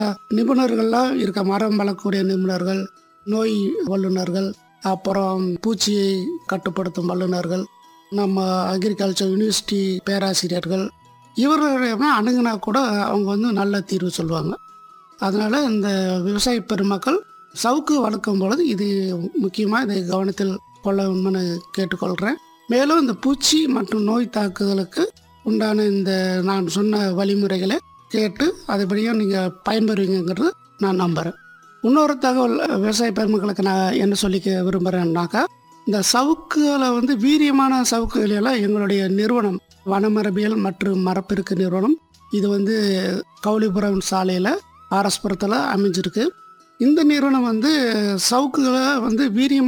நிபுணர்கள்லாம் இருக்க, மரம் வளர்க்கக்கூடிய நிபுணர்கள், நோய் வல்லுநர்கள், அப்புறம் பூச்சியை கட்டுப்படுத்தும் வல்லுநர்கள், நம்ம அக்ரிகல்ச்சர் யூனிவர்சிட்டி பேராசிரியர்கள், இவர்களை அணுகுனா கூட அவங்க நல்ல தீர்வு சொல்லுவாங்க. அதனால் இந்த விவசாய பெருமக்கள் சவுக்கு வளர்க்கும் பொழுது இது முக்கியமாக இதை கவனத்தில் கொள்ள வேண்டும்னு கேட்டுக்கொள்கிறேன். மேலும் இந்த பூச்சி மற்றும் நோய் தாக்குதலுக்கு உண்டான இந்த நான் சொன்ன வழிமுறைகளை கேட்டு அதுபடியும் நீங்கள் பயன்பெறுவீங்கிறது நான் நம்புகிறேன். இன்னொரு தகவல் விவசாய பெருமக்களுக்கு நான் என்ன சொல்லிக்க விரும்புகிறேன்னாக்கா, இந்த சவுக்குகளை வீரியமான சவுக்குகளெல்லாம் எங்களுடைய நிறுவனம் வனமரபியல் மற்றும் மரப்பெருக்கு நிறுவனம், இது கவுளிபுரம் சாலையில் ஆர்எஸ்புரத்தில் அமைஞ்சிருக்கு. இந்த நிறுவனம் சவுக்குகளை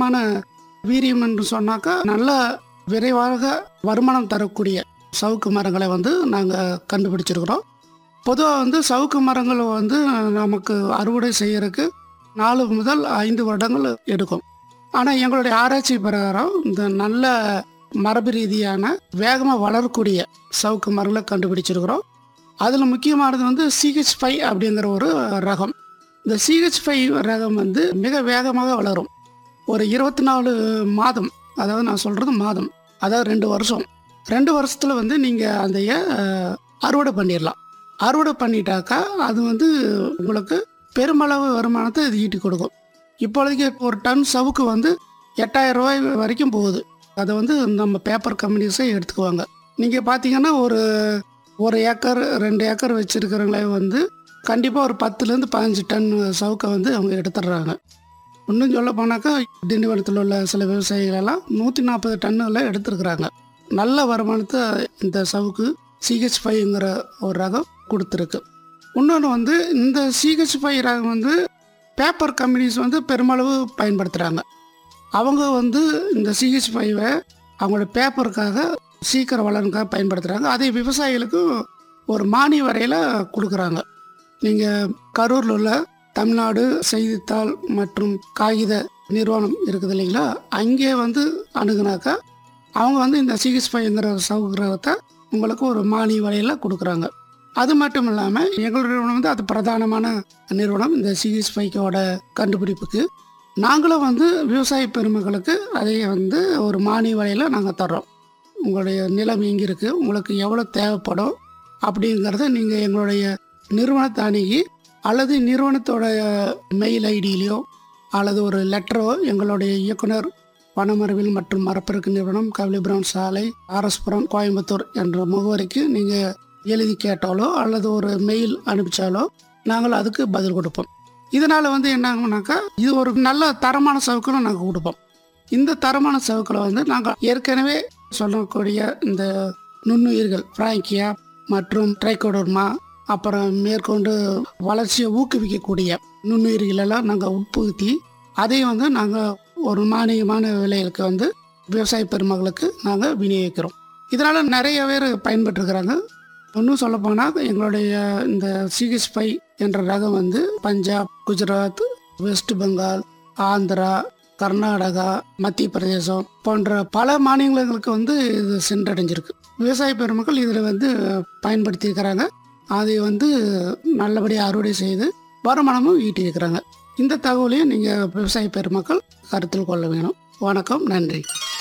வீரியம் என்று சொன்னாக்கா நல்ல விரைவாக வருமானம் தரக்கூடிய சவுக்கு மரங்களை நாங்கள் கண்டுபிடிச்சிருக்கிறோம். பொதுவாக சவுக்கு மரங்கள் நமக்கு அறுவடை செய்யறதுக்கு 4 முதல் 5 வருடங்கள் எடுக்கும். ஆனால் எங்களுடைய ஆராய்ச்சி பிரகாரம் இந்த நல்ல மரபு ரீதியான வேகமாக வளரக்கூடிய சவுக்கு மரங்களை கண்டுபிடிச்சிருக்கிறோம். அதில் முக்கியமானது CH5 அப்படிங்கிற ஒரு ரகம். இந்த CH5 ரகம் மிக வேகமாக வளரும். ஒரு 24 மாதம், அதாவது நான் சொல்கிறது மாதம், அதாவது 2 வருஷம், 2 வருஷத்தில் நீங்கள் அதைய அறுவடை பண்ணிடலாம். அறுவடை பண்ணிட்டாக்கா அது உங்களுக்கு பெருமளவு வருமானத்தை இது ஈட்டி கொடுக்கும். இப்பொழுதுக்கு ஒரு டன் சவுக்கு 8,000 ரூபாய் வரைக்கும் போகுது. அதை நம்ம பேப்பர் கம்பெனிஸே எடுத்துக்குவாங்க. நீங்கள் பார்த்தீங்கன்னா ஒரு ஏக்கர் 2 ஏக்கர் வச்சுருக்கிறவங்களே கண்டிப்பாக ஒரு 10லேருந்து 15 டன் சவுக்கை அவங்க எடுத்துடுறாங்க. இன்னும் சொல்ல போனாக்கா திண்டிவனத்தில் உள்ள சில விவசாயிகளெல்லாம் 140 டன்னுகளை எடுத்துருக்குறாங்க. நல்ல வருமானத்தை இந்த சவுக்கு CH5ங்கிற ஒரு ரகம் கொடுத்துருக்கு. இன்னொன்று இந்த CH5 ரகம் பேப்பர் கம்பெனிஸ் பெருமளவு பயன்படுத்துகிறாங்க. அவங்க இந்த CH5வை அவங்களோட பேப்பருக்காக சீக்கிரம் வளர்றதுக்காக பயன்படுத்துகிறாங்க. அதே விவசாயிகளுக்கு ஒரு மானிய வரையில் கொடுக்குறாங்க. நீங்கள் கரூரில் உள்ள தமிழ்நாடு செய்தித்தாள் மற்றும் காகித நிறுவனம் இருக்குது இல்லைங்களா, அங்கே அணுகுனாக்கா அவங்க இந்த CH5ங்கிற சவுக்கு ரகத்தை உங்களுக்கு ஒரு மானிய வரையில் கொடுக்குறாங்க. அது மட்டும் இல்லாமல் எங்களுடைய நிறுவனம் அது பிரதானமான நிறுவனம் இந்த CH5க்கோட கண்டுபிடிப்புக்கு. நாங்களும் விவசாய பெருமக்களுக்கு அதை ஒரு மானிய வரையில் நாங்கள் தர்றோம். உங்களுடைய நிலம் எங்கே இருக்குது, உங்களுக்கு எவ்வளோ தேவைப்படும் அப்படிங்கிறத நீங்கள் எங்களுடைய நிறுவனத்தை அணுகி அல்லது நிறுவனத்தோட மெயில் ஐடியிலையோ அல்லது ஒரு லெட்டரோ எங்களுடைய இயக்குனர் வனமரபியல் மற்றும் மரப்பெருக்கு நிறுவனம் கவுளிபுரம் சாலை ஆர்எஸ்புரம் கோயம்புத்தூர் என்ற முகவரிக்கு நீங்கள் எழுதி கேட்டாலோ அல்லது ஒரு மெயில் அனுப்பிச்சாலோ நாங்கள் அதுக்கு பதில் கொடுப்போம். இதனால் என்னாகனாக்கா இது ஒரு நல்ல தரமான சவுக்களை நாங்கள் கொடுப்போம். இந்த தரமான சவுக்களை நாங்கள் ஏற்கனவே சொல்லக்கூடிய இந்த நுண்ணுயிர்கள் பிராங்கியா மற்றும் ட்ரைகோடர்மா, அப்புறம் மேற்கொண்டு வளர்ச்சியை ஊக்குவிக்கக்கூடிய நுண்ணுயிர்களெல்லாம் நாங்கள் உட்புகுத்தி அதை நாங்கள் ஒரு மானியமான விலைகளுக்கு விவசாய பெருமக்களுக்கு நாங்கள் விநியோகிக்கிறோம். இதனால் நிறைய பேர் பயன்பெற்றுக்கிறாங்க. இன்னும் சொல்லப்போனால் எங்களுடைய இந்த CH5 என்ற ரகம் பஞ்சாப், குஜராத், வெஸ்ட் பெங்கால், ஆந்திரா, கர்நாடகா, மத்திய பிரதேசம் போன்ற பல மாநிலங்களுக்கு இது சென்றடைஞ்சிருக்கு. விவசாய பெருமக்கள் இதில் பயன்படுத்தியிருக்கிறாங்க. அதை நல்லபடியாக அறுவடை செய்து வருமானமும் ஈட்டியிருக்கிறாங்க. இந்த தகவலையும் நீங்கள் விவசாய பெருமக்கள் கருத்தில் கொள்ள வேணும். வணக்கம், நன்றி.